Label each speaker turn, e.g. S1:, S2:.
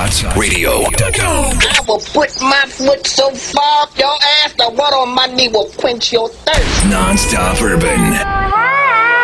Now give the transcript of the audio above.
S1: NonStopRadio.com.
S2: I will put my foot so far up your ass, the water on my knee will quench your thirst.
S1: Nonstop Urban.